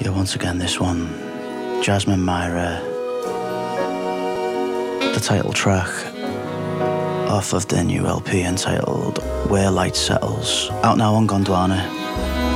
Yeah, once again, this one, Jasmine Myra, the title track off of their new LP entitled Where Light Settles, out now on Gondwana.